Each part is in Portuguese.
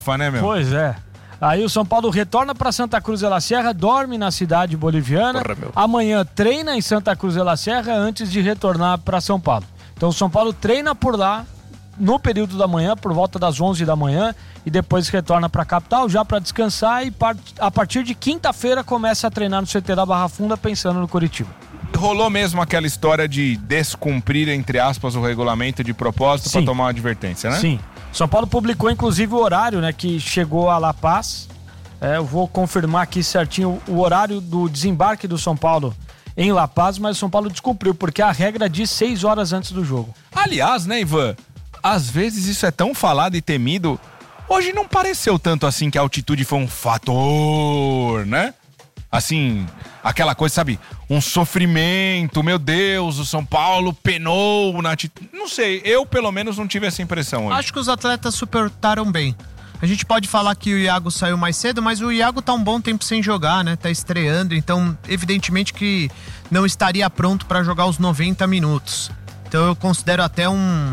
né, meu? Pois é. Aí o São Paulo retorna para Santa Cruz de la Sierra, dorme na cidade boliviana. Amanhã treina em Santa Cruz de la Sierra antes de retornar para São Paulo. Então o São Paulo treina por lá no período da manhã, por volta das 11 da manhã, e depois retorna para a capital já para descansar e a partir de quinta-feira começa a treinar no CT da Barra Funda pensando no Curitiba. Rolou mesmo aquela história de descumprir, entre aspas, o regulamento de propósito para tomar uma advertência, né? Sim. São Paulo publicou inclusive o horário, né, que chegou a La Paz. Eu vou confirmar aqui certinho o horário do desembarque do São Paulo em La Paz, mas o São Paulo descumpriu, porque a regra diz 6 horas antes do jogo. Aliás, né, Ivan, às vezes isso é tão falado e temido, hoje não pareceu tanto assim que a altitude foi um fator, né? Assim, aquela coisa, sabe, um sofrimento, meu Deus, o São Paulo penou na altitude. Não sei, eu pelo menos não tive essa impressão hoje. Acho que os atletas suportaram bem. A gente pode falar que o Iago saiu mais cedo, mas o Iago tá um bom tempo sem jogar, né? Tá estreando, então evidentemente que não estaria pronto para jogar os 90 minutos. Então eu considero até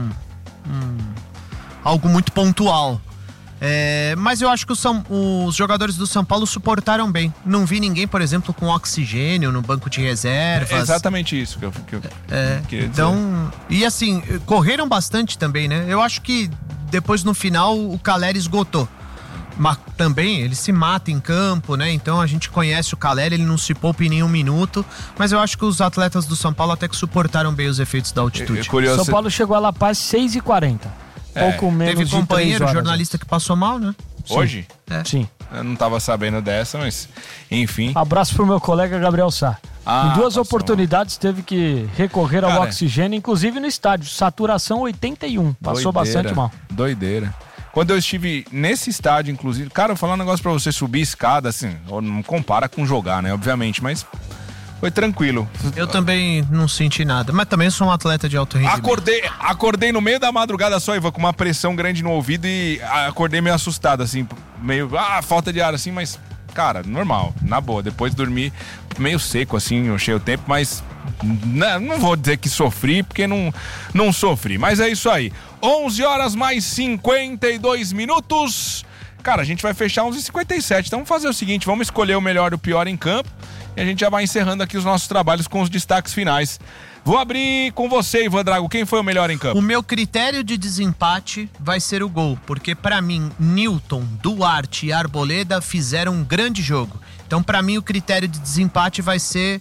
algo muito pontual. Mas eu acho que os jogadores do São Paulo suportaram bem. Não vi ninguém, por exemplo, com oxigênio no banco de reservas. É exatamente isso que eu queria então, dizer. E assim, correram bastante também, né? Eu acho que depois no final o Caleri esgotou. Mas também ele se mata em campo, né? Então a gente conhece o Caleri, ele não se poupa em nenhum minuto. Mas eu acho que os atletas do São Paulo até que suportaram bem os efeitos da altitude. São Paulo chegou a La Paz 6h40. Pouco menos teve de companheiro, 3 horas. Jornalista que passou mal, né? Hoje? Sim. Eu não tava sabendo dessa, mas enfim. Abraço pro meu colega Gabriel Sá. Em 2 oportunidades teve que recorrer ao oxigênio, inclusive no estádio. Saturação 81. Passou bastante mal. Doideira. Quando eu estive nesse estádio, inclusive, cara, eu vou falar um negócio pra você, subir escada, assim, não compara com jogar, né? Obviamente, mas foi tranquilo. Eu também não senti nada, mas também sou um atleta de alto rendimento. Acordei no meio da madrugada só, Ivan, com uma pressão grande no ouvido e acordei meio assustado, assim, meio, falta de ar, assim, mas, cara, normal, na boa. Depois dormi meio seco, assim, eu achei o tempo, mas não vou dizer que sofri, porque não sofri, mas é isso aí. 11 horas mais 52 minutos. Cara, a gente vai fechar 11h57, então vamos fazer o seguinte, vamos escolher o melhor e o pior em campo. E a gente já vai encerrando aqui os nossos trabalhos com os destaques finais. Vou abrir com você, Ivan Drago. Quem foi o melhor em campo? O meu critério de desempate vai ser o gol, porque pra mim, Newton, Duarte e Arboleda fizeram um grande jogo. Então pra mim o critério de desempate vai ser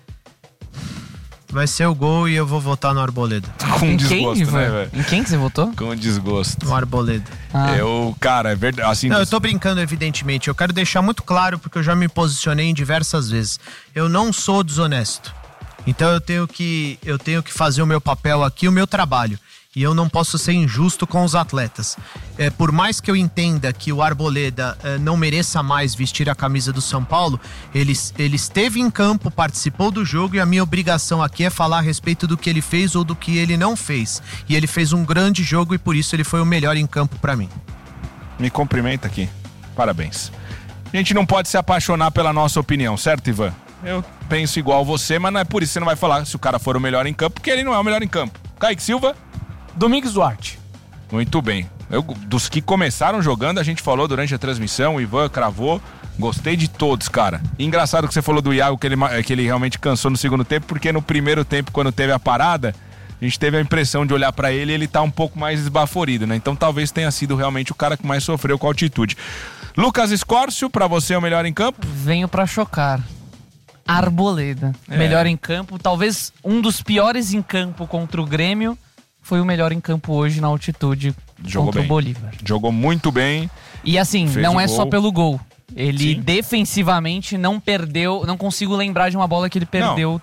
o gol e eu vou votar no Arboleda. Com desgosto, né, velho? Em quem que você votou? Com desgosto. No Arboleda. Cara, é verdade. Assim, não, eu tô brincando, evidentemente. Eu quero deixar muito claro, porque eu já me posicionei em diversas vezes. Eu não sou desonesto. Então eu tenho que fazer o meu papel aqui, o meu trabalho. E eu não posso ser injusto com os atletas. Por mais que eu entenda que o Arboleda não mereça mais vestir a camisa do São Paulo, ele esteve em campo, participou do jogo e a minha obrigação aqui é falar a respeito do que ele fez ou do que ele não fez. E ele fez um grande jogo e por isso ele foi o melhor em campo pra mim. Me cumprimenta aqui. Parabéns. A gente não pode se apaixonar pela nossa opinião, certo, Ivan? Eu penso igual você, mas não é por isso que você não vai falar se o cara for o melhor em campo, porque ele não é o melhor em campo. Kaique Silva? Domingos Duarte. Muito bem. Dos que começaram jogando, a gente falou durante a transmissão, o Ivan cravou. Gostei de todos, cara. E engraçado que você falou do Iago, que ele realmente cansou no segundo tempo, porque no primeiro tempo, quando teve a parada, a gente teve a impressão de olhar pra ele e ele tá um pouco mais esbaforido, né? Então talvez tenha sido realmente o cara que mais sofreu com a altitude. Lucas Escórcio, pra você é o melhor em campo? Venho pra chocar. Arboleda. Melhor em campo. Talvez um dos piores em campo contra o Grêmio. Foi o melhor em campo hoje na altitude contra o Bolívar. Jogou muito bem. E assim, não é só pelo gol. Ele Sim. defensivamente não perdeu, não consigo lembrar de uma bola que ele perdeu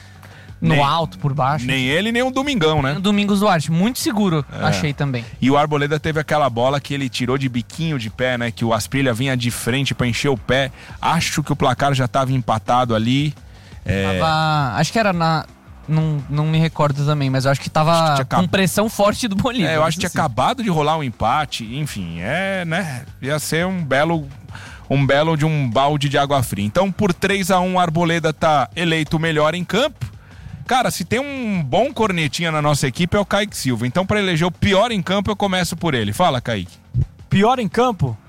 no alto, por baixo. Nem ele, nem o Domingão, né? O Domingos Duarte, muito seguro, achei também. E o Arboleda teve aquela bola que ele tirou de biquinho de pé, né? Que o Asprilla vinha de frente pra encher o pé. Acho que o placar já tava empatado ali. Acho que era na... Não me recordo também, mas eu acho que tava com pressão forte do Bolívar. Eu acho que tinha acabado de rolar um empate, enfim, né? Ia ser um belo de um balde de água fria. Então, por 3-1, o Arboleda tá eleito o melhor em campo. Cara, se tem um bom cornetinha na nossa equipe é o Kaique Silva. Então, pra eleger o pior em campo, eu começo por ele. Fala, Kaique. Pior em campo?